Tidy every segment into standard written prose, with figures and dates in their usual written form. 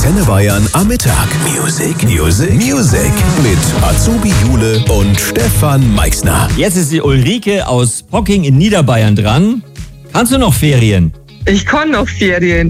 Antenne Bayern am Mittag. Music mit Azubi Jule und Stefan Meixner. Jetzt ist die Ulrike aus Pocking in Niederbayern dran. Kannst du noch Ferien? Ich kann noch Ferien.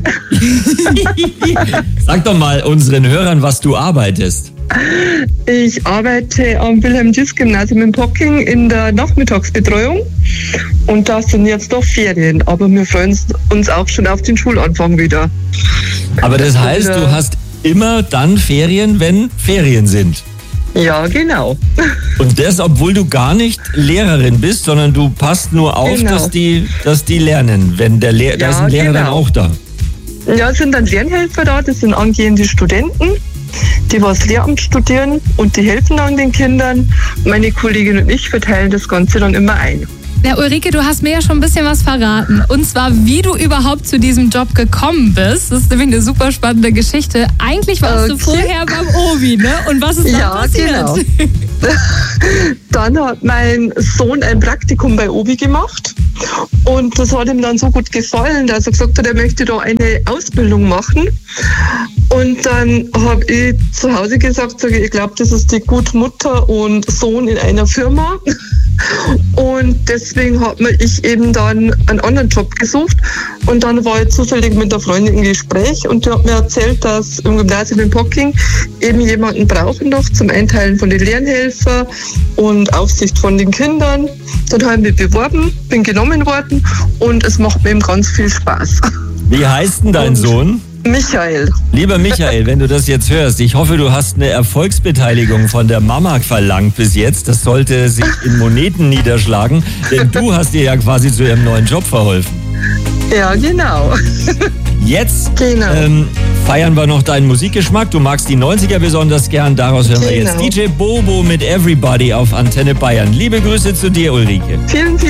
Sag doch mal unseren Hörern, was du arbeitest. Ich arbeite am Wilhelm-Dietz-Gymnasium in Pocking in der Nachmittagsbetreuung. Und das sind jetzt doch Ferien. Aber wir freuen uns auch schon auf den Schulanfang wieder. Aber das heißt, du hast immer dann Ferien, wenn Ferien sind. Ja, genau. Und das, obwohl du gar nicht Lehrerin bist, sondern du passt nur auf, Genau. dass die lernen. Wenn da ist ein Lehrer dann auch da. Ja, es sind dann Lernhelfer da, das sind angehende Studenten, die was Lehramt studieren und die helfen dann den Kindern. Meine Kollegin und ich verteilen das Ganze dann immer ein. Ja, Ulrike, du hast mir ja schon ein bisschen was verraten. Und zwar, wie du überhaupt zu diesem Job gekommen bist. Das ist nämlich eine super spannende Geschichte. Eigentlich warst du vorher beim Obi, ne? Und was ist da passiert? Genau. Dann hat mein Sohn ein Praktikum bei Obi gemacht. Und das hat ihm dann so gut gefallen, dass er gesagt hat, er möchte da eine Ausbildung machen. Und dann habe ich zu Hause gesagt, ich glaube, das ist die gute Mutter und Sohn in einer Firma. Und deswegen habe ich eben dann einen anderen Job gesucht. Und dann war ich zufällig mit der Freundin im Gespräch und die hat mir erzählt, dass im Gymnasium in Pocking eben jemanden brauchen noch zum Einteilen von den Lernhelfern und Aufsicht von den Kindern. Dann habe ich mich beworben, bin genommen worden und es macht mir eben ganz viel Spaß. Wie heißt denn dein Sohn? Michael. Lieber Michael, wenn du das jetzt hörst, ich hoffe, du hast eine Erfolgsbeteiligung von der Mama verlangt bis jetzt. Das sollte sich in Moneten niederschlagen, denn du hast dir ja quasi zu ihrem neuen Job verholfen. Ja, genau. Jetzt feiern wir noch deinen Musikgeschmack. Du magst die 90er besonders gern. Daraus hören wir jetzt DJ Bobo mit Everybody auf Antenne Bayern. Liebe Grüße zu dir, Ulrike. Vielen